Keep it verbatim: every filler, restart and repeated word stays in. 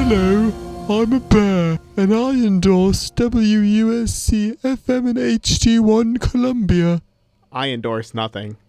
Hello, I'm a bear, and I endorse W U S C F M and H D one Columbia. I endorse nothing.